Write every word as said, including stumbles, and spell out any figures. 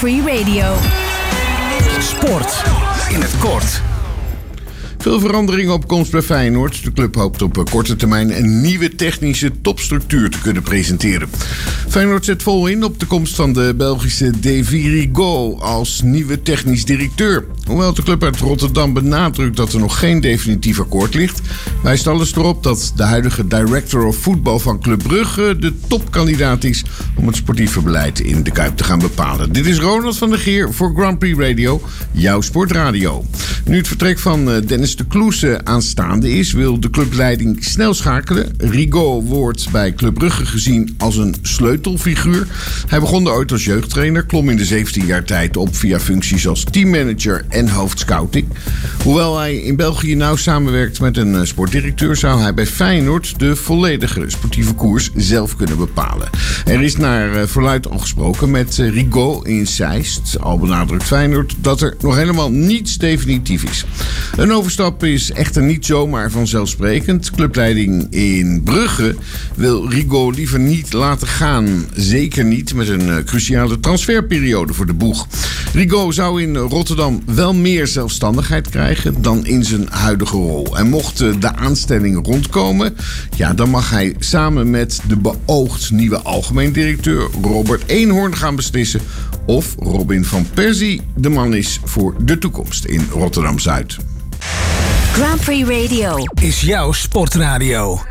Prix Radio. Sport in het kort. Veel veranderingen op komst bij Feyenoord. De club hoopt op korte termijn een nieuwe technische topstructuur te kunnen presenteren. Feyenoord zet vol in op de komst van de Belgische Davy Rigaud als nieuwe technisch directeur. Hoewel de club uit Rotterdam benadrukt dat er nog geen definitief akkoord ligt, wijst alles erop dat de huidige director of voetbal van Club Brugge de topkandidaat is om het sportieve beleid in de Kuip te gaan bepalen. Dit is Ronald van der Geer voor Grand Prix Radio, jouw sportradio. Nu het vertrek van Dennis de Kloese aanstaande is, wil de clubleiding snel schakelen. Rigaud wordt bij Club Brugge gezien als een sleutelfiguur. Hij begon er ooit als jeugdtrainer, klom in de zeventien jaar tijd op via functies als teammanager en hoofdscouting. Hoewel hij in België nauw samenwerkt met een sportdirecteur, zou hij bij Feyenoord de volledige sportieve koers zelf kunnen bepalen. Er is naar verluidt al gesproken met Rigaud in Zeist. Al benadrukt Feyenoord dat er nog helemaal niets definitief is. Een overstap is echter niet zomaar vanzelfsprekend. Clubleiding in Brugge wil Rigaud liever niet laten gaan. Zeker niet met een cruciale transferperiode voor de boeg. Rigaud zou in Rotterdam wel meer zelfstandigheid krijgen dan in zijn huidige rol. En mocht de aanstelling rondkomen, ja, dan mag hij samen met de beoogd nieuwe algemeen directeur Robert Eenhoorn gaan beslissen of Robin van Persie de man is voor de toekomst in Rotterdam-Zuid. Grand Prix Radio is jouw sportradio.